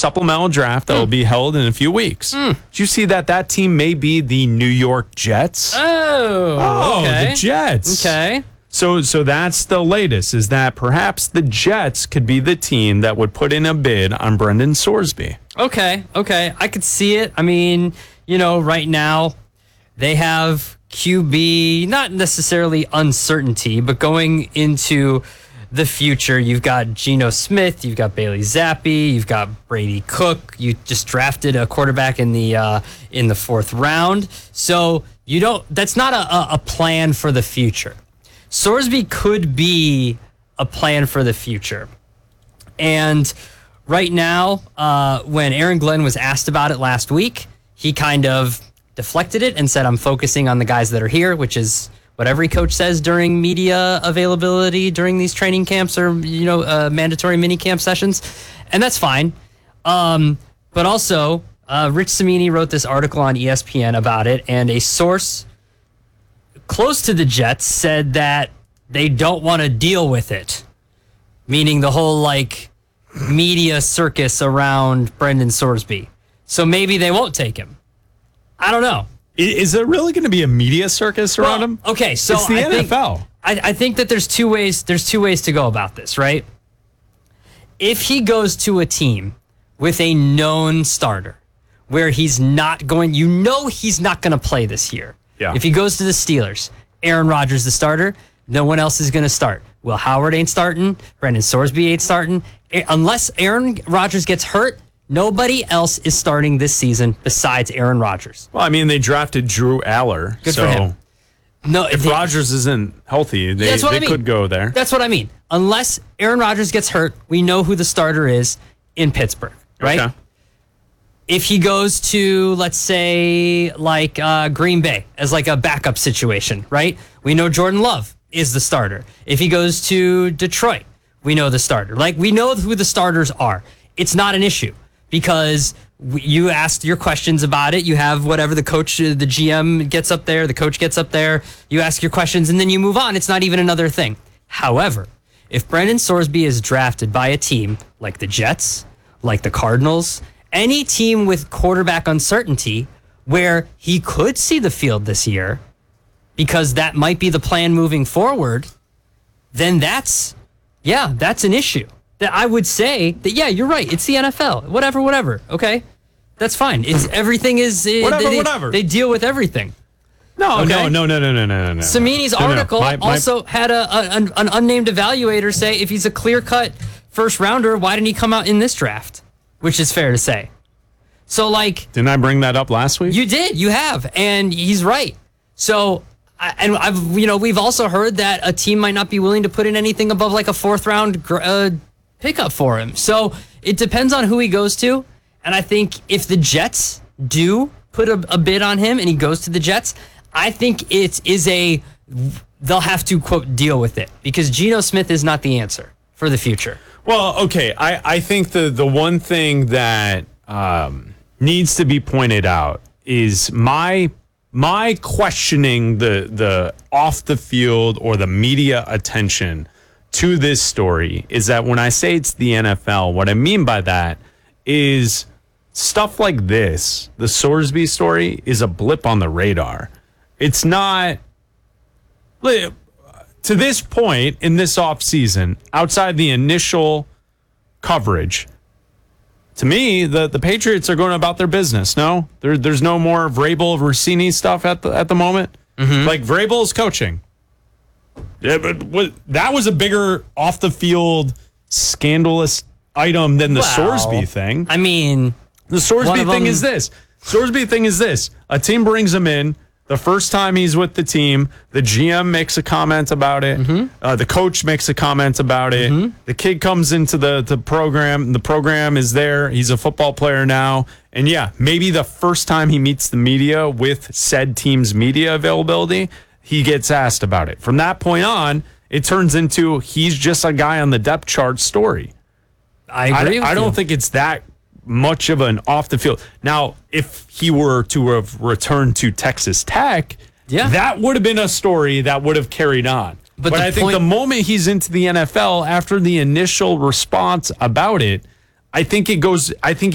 supplemental draft that will be held in a few weeks. Did you see that team may be the New York Jets? Oh, okay. The Jets. Okay. So that's the latest, is that perhaps the Jets could be the team that would put in a bid on Brendan Sorsby. Okay. I could see it. I mean, right now they have QB, not necessarily uncertainty, but going into the future, you've got Geno Smith, you've got Bailey Zappi, you've got Brady Cook. You just drafted a quarterback in the fourth round. So that's not a plan for the future. Sorsby could be a plan for the future. And right now, when Aaron Glenn was asked about it last week, he kind of deflected it and said, I'm focusing on the guys that are here, which is what every coach says during media availability during these training camps or, mandatory mini camp sessions. And that's fine. But also, Rich Cimini wrote this article on ESPN about it, and a source close to the Jets said that they don't want to deal with it, meaning the whole media circus around Brendan Sorsby. So maybe they won't take him. I don't know. Is there really going to be a media circus around him? Okay, so it's the NFL. I think that there's two ways to go about this, right? If he goes to a team with a known starter where he's not going to play this year. Yeah. If he goes to the Steelers, Aaron Rodgers the starter, no one else is going to start. Will Howard ain't starting. Brendan Sorsby ain't starting. Unless Aaron Rodgers gets hurt, nobody else is starting this season besides Aaron Rodgers. Well, I mean, they drafted Drew Aller. Good for him. No, if Rodgers isn't healthy, they could go there. That's what I mean. Unless Aaron Rodgers gets hurt, we know who the starter is in Pittsburgh, right? Okay. If he goes to, let's say, Green Bay as a backup situation, right? We know Jordan Love is the starter. If he goes to Detroit, we know the starter. We know who the starters are. It's not an issue because you asked your questions about it. You have whatever the coach, the GM gets up there, the coach gets up there. You ask your questions and then you move on. It's not even another thing. However, if Brendan Sorsby is drafted by a team like the Jets, like the Cardinals, any team with quarterback uncertainty where he could see the field this year because that might be the plan moving forward, then that's an issue. That I would say that, you're right. It's the NFL. Whatever. Okay? That's fine. Everything is... Whatever. They deal with everything. No. Cimini's article also had an unnamed evaluator say if he's a clear-cut first rounder, why didn't he come out in this draft? Which is fair to say. So, didn't I bring that up last week? You did. You have. And he's right. So, we've also heard that a team might not be willing to put in anything above a fourth-round pickup for him. So, it depends on who he goes to. And I think if the Jets do put a bid on him and he goes to the Jets, I think they'll have to, quote, deal with it. Because Geno Smith is not the answer for the future. Well, okay. I think the one thing that needs to be pointed out is my questioning the off the field or the media attention to this story is that when I say it's the NFL, what I mean by that is stuff like this. The Sorsby story is a blip on the radar. It's not. To this point in this offseason, outside the initial coverage, to me, the Patriots are going about their business. No, there's no more Vrabel Rossini stuff at the moment. Mm-hmm. Vrabel's coaching. Yeah, but that was a bigger off the field scandalous item than the Sorsby thing. I mean, the Sorsby thing is this. Sorsby thing is this. A team brings him in. The first time he's with the team, the GM makes a comment about it. Mm-hmm. The coach makes a comment about it. Mm-hmm. The kid comes into the program. The program is there. He's a football player now. And maybe the first time he meets the media with said team's media availability, he gets asked about it. From that point on, it turns into he's just a guy on the depth chart story. I agree with you. I don't think it's that much of an off the field. Now, if he were to have returned to Texas Tech, that would have been a story that would have carried on. But I think the moment he's into the NFL, after the initial response about it, I think